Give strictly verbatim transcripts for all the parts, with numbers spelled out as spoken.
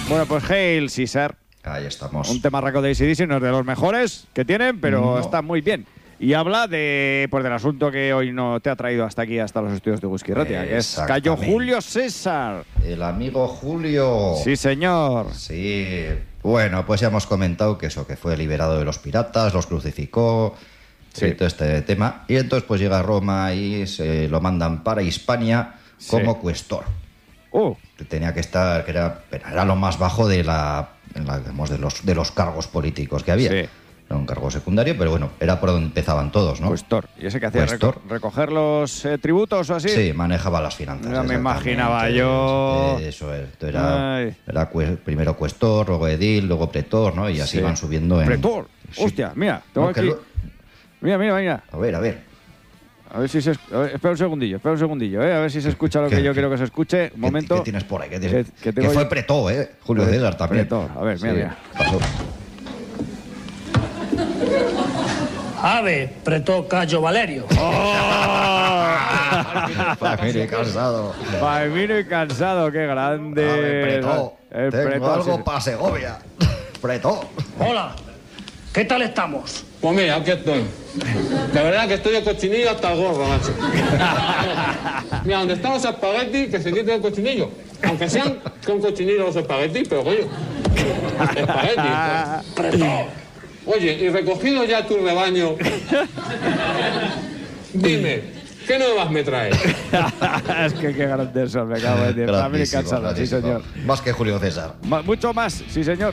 Bueno, pues Hail Caesar. Ahí estamos. Un temarraco de A C D C, no es de los mejores que tienen, pero No. está muy bien. Y habla de pues del asunto que hoy no te ha traído hasta aquí, hasta los estudios de Whisky Ratia, que es Cayo Julio César. El amigo Julio. Sí, señor. Sí. Bueno, pues ya hemos comentado que eso, que fue liberado de los piratas, los crucificó, Sí. y todo este tema. Y entonces pues llega a Roma y se lo mandan para Hispania como Sí. cuestor. Uh, Que tenía que estar, que era, era lo más bajo de la, en la, digamos, de los de los cargos políticos que había. Sí. Era un cargo secundario, pero bueno, era por donde empezaban todos, ¿no? cuestor. ¿Y ese que hacía? Cuestor. Reco- ¿Recoger los eh, tributos o así? Sí, manejaba las finanzas. Ya me exactamente. imaginaba yo. Eso es. Esto era, Ay. era cue- primero cuestor, luego edil, luego pretor, ¿no? Y así Sí. van subiendo en... Pretor. Sí. Hostia, mira, tengo No, que aquí. lo- Mira, mira, mira. A ver, a ver. A ver si se. esc- a ver, espera un segundillo, espera un segundillo, ¿eh? A ver si se escucha lo ¿Qué- que yo qué- quiero que se escuche. Un ¿Qué- momento. ¿Qué, tienes por ahí? ¿Qué, tienes? Que- que Que tengo fue yo- pretó, ¿eh? Julio Pre- César también. pretor. A ver, mira, Sí, mira. pasó. Ave, pretó Cayo Valerio. Famino y cansado. Famino y cansado, qué grande. A ver, pretó. El Tengo pretor, algo sí. para Segovia. Pretó. Hola, ¿qué tal estamos? Pues mira, aquí estoy. De verdad que estoy de cochinillo hasta el gorro, macho. Mira, donde están los espaguetis, que se quiten el cochinillo. Aunque sean con cochinillo los espaguetis, pero coño. Espaguetis. pues. Pretó. Oye, y recogido ya tu rebaño, dime, ¿qué nuevas me traes? Es que qué grande son, me cago en Dios. Famino y Grandísimo, cansado, sí, grandísimo. señor. Más que Julio César. Ma- mucho más, sí, señor.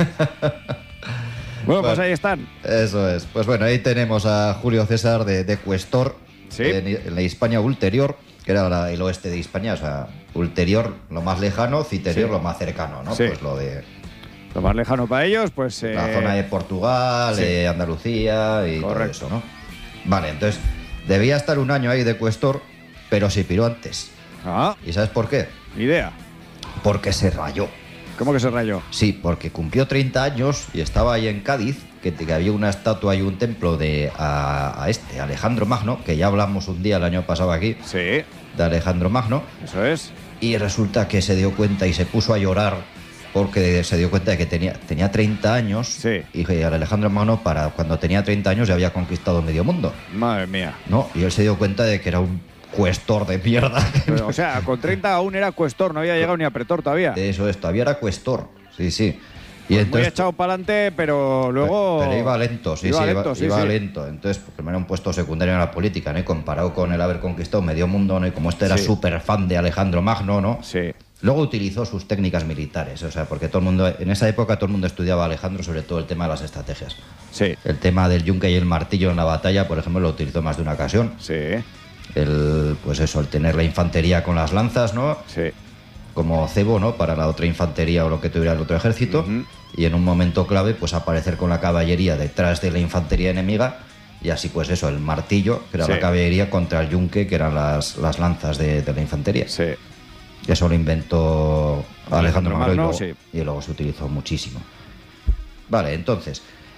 Bueno, pues Bueno. ahí están. Eso es. Pues bueno, ahí tenemos a Julio César de, de Cuestor Sí. en, en la Hispania ulterior, que era la- el oeste de Hispania, o sea, ulterior lo más lejano, citerior Sí. lo más cercano, ¿no? Sí. Pues lo de Lo más lejano para ellos, pues. la eh, zona de Portugal, sí. de Andalucía y todo Correcto. eso, ¿no? Vale, entonces debía estar un año ahí de Cuestor, pero se piró antes. Ah, ¿Y sabes por qué? idea. Porque se rayó. ¿Cómo que se rayó? Sí, porque cumplió treinta años y estaba ahí en Cádiz, que, que había una estatua y un templo de a, a este, Alejandro Magno, que ya hablamos un día el año pasado aquí, Sí, de Alejandro Magno, eso es. y resulta que se dio cuenta y se puso a llorar porque se dio cuenta de que tenía, tenía treinta años, Sí. y que Alejandro Magno para cuando tenía treinta años ya había conquistado medio mundo, Madre mía. ¿no? Y él se dio cuenta de que era un cuestor de mierda. Pero, o sea, con treinta aún era cuestor, no había llegado ni a pretor todavía. De eso es, todavía era cuestor, sí, sí. Y Muy entonces, echado para adelante, pero luego. Pero iba lento, sí, Iba sí, lento, iba, sí, iba sí. lento. Entonces, pues, primero un puesto secundario en la política, ¿no? Y comparado con el haber conquistado medio mundo, ¿no? Y como este era Sí. súper fan de Alejandro Magno, ¿no? Sí. Luego utilizó sus técnicas militares, o sea, porque todo el mundo, en esa época todo el mundo estudiaba a Alejandro, sobre todo el tema de las estrategias. Sí. El tema del yunque y el martillo en la batalla, por ejemplo, lo utilizó más de una ocasión. Sí. El, pues eso, el tener la infantería con las lanzas, ¿no? Sí. Como cebo, ¿no? Para la otra infantería o lo que tuviera el otro ejército. Ujú. Y en un momento clave, pues aparecer con la caballería detrás de la infantería enemiga. Y así, pues eso, el martillo, que era Sí. la caballería, contra el yunque, que eran las, las lanzas de, de la infantería. Sí. Eso lo inventó Alejandro Alejandro Magno y, Magno, luego, sí. y luego se utilizó muchísimo. Vale, entonces,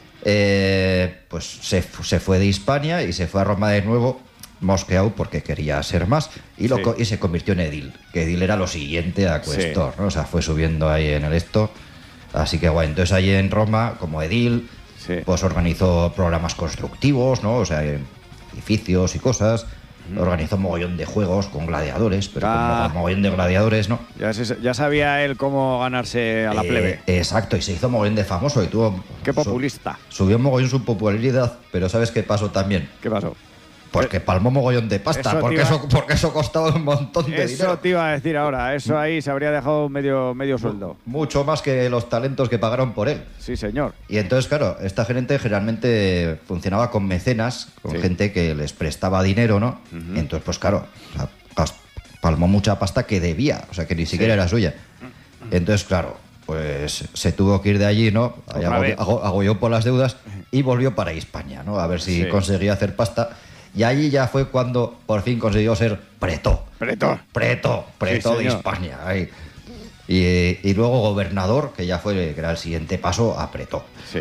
eh, pues se, fu- se fue de Hispania y se fue a Roma de nuevo, mosqueado porque quería ser más, y, lo Sí. co- y se convirtió en edil, que edil era lo siguiente a cuestor, ¿no? O sea, fue subiendo ahí en el esto. Así que guay, entonces ahí en Roma, como edil, Sí. pues organizó programas constructivos, ¿no? O sea, edificios y cosas. Organizó mogollón de juegos con gladiadores, pero Ah. con mogollón de gladiadores, ¿no? Ya, se- ya sabía él cómo ganarse a la Eh, plebe. Exacto, y se hizo mogollón de famoso y tuvo... Qué su- populista. Subió mogollón su popularidad, pero ¿sabes qué pasó también? ¿Qué pasó? Pues que palmó mogollón de pasta, Eso te porque, iba- eso, porque eso costaba un montón de Eso dinero. te iba a decir ahora. Eso ahí se habría dejado medio, medio sueldo. Mucho más que los talentos que pagaron por él. Sí, señor. Y entonces, claro, esta gente generalmente funcionaba con mecenas, con Sí. gente que les prestaba dinero, ¿no? Y entonces, pues claro, o sea, gas- palmó mucha pasta que debía, o sea, que ni siquiera era suya. Entonces, claro, pues se tuvo que ir de allí, ¿no? Ahí Otra ago- vez. ago- agobió por las deudas y volvió para Hispania, ¿no? A ver si Sí. conseguía hacer pasta. Y allí ya fue cuando por fin consiguió ser preto. Pretor. Preto, preto Sí, de señor. Hispania. Ahí. Y, y luego gobernador, que ya fue, que era el siguiente paso, a preto. Sí.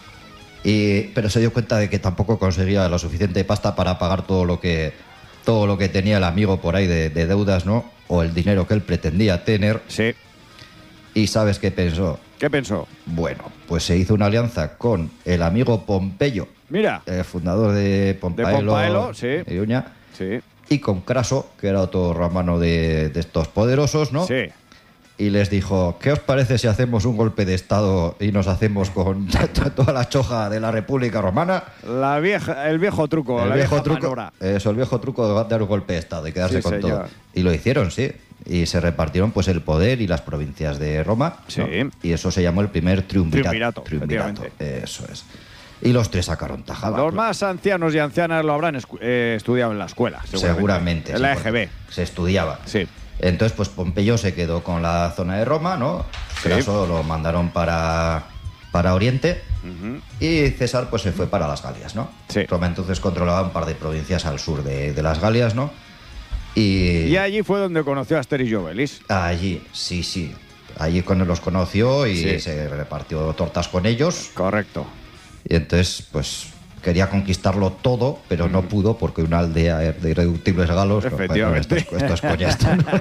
Y, pero se dio cuenta de que tampoco conseguía la suficiente pasta para pagar todo lo que todo lo que tenía el amigo por ahí de, de deudas, ¿no? O el dinero que él pretendía tener. Sí. ¿Y sabes qué pensó? ¿Qué pensó? Bueno, pues se hizo una alianza con el amigo Pompeyo, Mira, el fundador de Pompaelo, De Pompaelo, sí. de Iruña, sí, y con Craso, que era otro romano de, de estos poderosos, ¿no? sí. Y les dijo, ¿qué os parece si hacemos un golpe de estado y nos hacemos con toda la choja de la República Romana? La vieja, el viejo truco, El la viejo vieja truco, manobra. eso, el viejo truco de dar un golpe de estado y quedarse Sí, con señor. todo. Y lo hicieron, sí. Y se repartieron pues el poder y las provincias de Roma. Sí. ¿no? Y eso se llamó el primer triunvirato. Triunvirato, Eso es. Y los tres sacaron tajada. Los más ancianos y ancianas lo habrán escu- eh, estudiado en la escuela, seguramente. Seguramente. En sí, la porque E G B. Se estudiaba. Sí. Entonces, pues Pompeyo se quedó con la zona de Roma, ¿no? Sí. Craso lo mandaron para, para Oriente. Ujú. Y César pues se fue para las Galias, ¿no? Sí. Roma entonces controlaba un par de provincias al sur de, de las Galias, ¿no? Y, Y allí fue donde conoció a Asterix y Obelix. allí, sí, sí. Allí con los conoció y Sí. se repartió tortas con ellos. Correcto. Y entonces, pues quería conquistarlo todo, pero no pudo porque una aldea de irreductibles galos. no, bueno, Efectivamente. esto, es, esto es coña, esto, ¿no?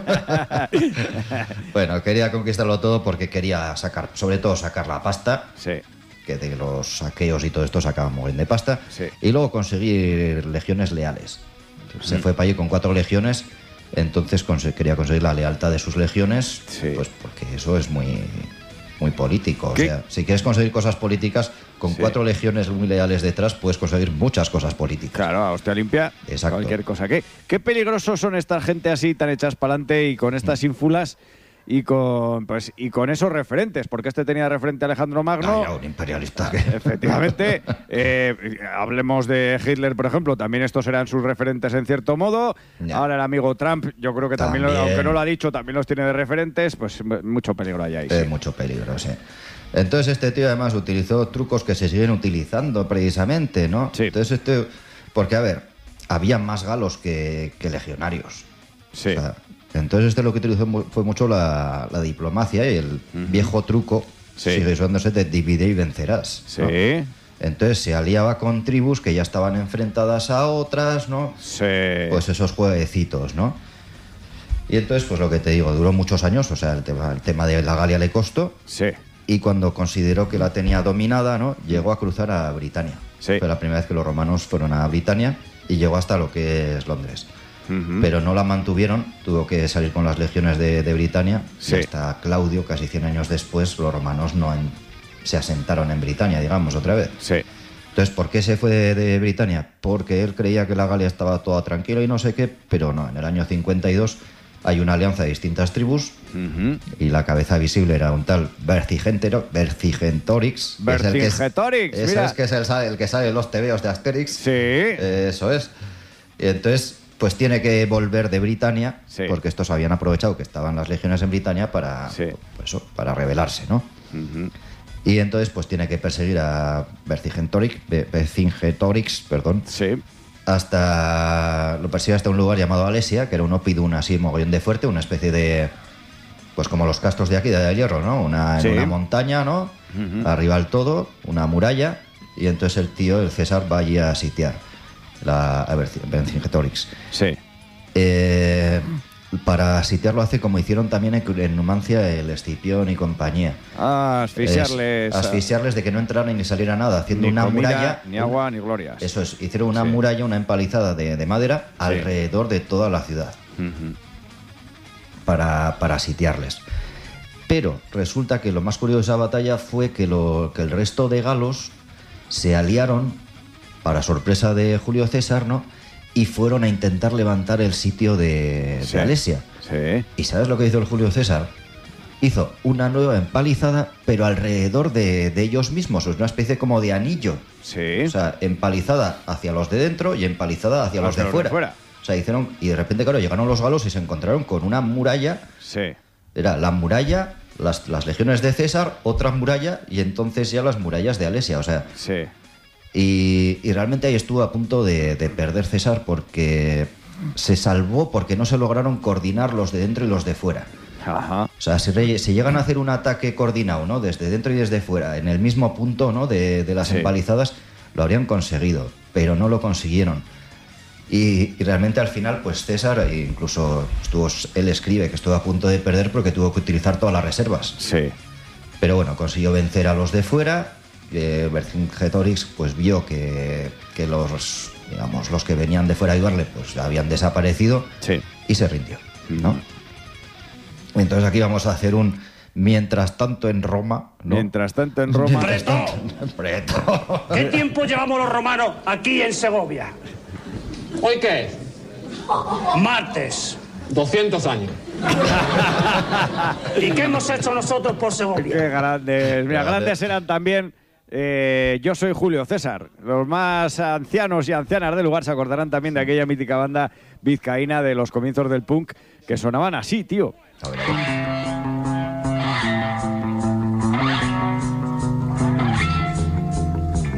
Bueno, quería conquistarlo todo porque quería sacar, sobre todo sacar la pasta, Sí. que de los saqueos y todo esto sacaban muy bien de pasta, Sí. y luego conseguir legiones leales. Se Mm. fue para allí con cuatro legiones, entonces conse- quería conseguir la lealtad de sus legiones, Sí. pues porque eso es muy, muy político. O ¿Qué? sea, si quieres conseguir cosas políticas, con Sí. cuatro legiones muy leales detrás, puedes conseguir muchas cosas políticas. Claro, a hostia limpia, Exacto. cualquier cosa. ¿Qué, qué peligrosos son esta gente así, tan hechas para adelante y con Mm. estas ínfulas y con pues y con esos referentes? Porque este tenía de referente a Alejandro Magno. Ah, ya, un imperialista que... Efectivamente, eh, hablemos de Hitler, por ejemplo, también estos eran sus referentes en cierto modo. Ya. Ahora el amigo Trump, yo creo que también, lo- También. aunque no lo ha dicho, también los tiene de referentes, pues m- mucho peligro hay ahí. Eh, sí. mucho peligro, sí. Entonces este tío además utilizó trucos que se siguen utilizando precisamente, ¿no? Sí. Entonces este... Porque, a ver, había más galos que, que legionarios. Sí. O sea, entonces este lo que utilizó mu- fue mucho la, la diplomacia y el viejo truco Sí. sigue usándose de divide y vencerás. Sí, ¿no? Entonces se aliaba con tribus que ya estaban enfrentadas a otras, ¿no? sí. Pues esos jueguecitos, ¿no? Y entonces, pues lo que te digo, duró muchos años, o sea, el tema, el tema de la Galia le costó, sí. y cuando consideró que la tenía dominada, ¿no? Llegó a cruzar a Britania. Sí. Fue la primera vez que los romanos fueron a Britania y llegó hasta lo que es Londres. Ujú. Pero no la mantuvieron, tuvo que salir con las legiones de, de Britania. Sí. Y hasta Claudio, casi cien años después, los romanos no en- se asentaron en Britania, digamos, otra vez. Sí. Entonces, ¿por qué se fue de, de Britania? Porque él creía que la Galia estaba toda tranquila y no sé qué, pero no, en el año cincuenta y dos hay una alianza de distintas tribus Ujú. y la cabeza visible era un tal Vercingentero- Vercingetorix. que es el que es- Vercingetorix, ese mira. es que es el, el que sale en los tebeos de Asterix. Sí. Eso es. Y entonces, pues tiene que volver de Britania, Sí. porque estos habían aprovechado que estaban las legiones en Britania para, Sí. pues eso, para rebelarse, ¿no? Ujú. Y entonces, pues tiene que perseguir a Vercingetorix, Ve- Vercingetorix, perdón, Sí. hasta lo persigue hasta un lugar llamado Alesia, que era un opidum así mogollón de fuerte, una especie de, pues como los castros de aquí de Hierro, ¿no? Una en Sí. una montaña, ¿no? Ujú. Arriba del todo, una muralla, y entonces el tío, el César, va allí a sitiar la a Verci- Vercingetorix. Sí. Eh, para sitiarlo hace como hicieron también en, en Numancia el Escipión y compañía. Ah, asfixiarles. Es asfixiarles de que no entraran ni saliera nada, haciendo Ni una comida, muralla. ni agua, ni glorias. Eso es, hicieron una Sí. muralla, una empalizada de, de madera alrededor de toda la ciudad Ujú. para, para sitiarles. Pero resulta que lo más curioso de esa batalla fue que, lo, que el resto de galos se aliaron, para sorpresa de Julio César, ¿no? Y fueron a intentar levantar el sitio de, Sí. de Alesia. Sí. ¿Y sabes lo que hizo el Julio César? Hizo una nueva empalizada, pero alrededor de, de ellos mismos, es una especie como de anillo. Sí. O sea, empalizada hacia los de dentro y empalizada hacia los Hacia de los de fuera. fuera. O sea, hicieron. Y de repente, claro, llegaron los galos y se encontraron con una muralla. Sí. Era la muralla, las, las legiones de César, otra muralla y entonces ya las murallas de Alesia. O sea, Sí. y, y realmente ahí estuvo a punto de, de perder César porque se salvó porque no se lograron coordinar los de dentro y los de fuera. Ajá. O sea, si, re- si llegan a hacer un ataque coordinado, ¿no? Desde dentro y desde fuera, en el mismo punto, ¿no? De, de las Sí. empalizadas, lo habrían conseguido, pero no lo consiguieron. Y, y realmente al final, pues César, incluso estuvo, él escribe que estuvo a punto de perder porque tuvo que utilizar todas las reservas. Sí. Pero bueno, consiguió vencer a los de fuera. Eh, Vercingetorix pues vio que, que los, digamos, los que venían de fuera a ayudarle pues habían desaparecido, sí, y se rindió, ¿no? Entonces aquí vamos a hacer un mientras tanto en Roma, ¿no? Mientras tanto en Roma. ¡Preto! Preto. ¿Qué tiempo llevamos los romanos aquí en Segovia? ¿Hoy qué es? Martes. doscientos años. ¿Y qué hemos hecho nosotros por Segovia? Qué grandes. Mira, grandes eran también. Eh, yo soy Julio César. Los más ancianos y ancianas del lugar se acordarán también de aquella mítica banda vizcaína de los comienzos del punk que sonaban así, tío. A ver, a ver.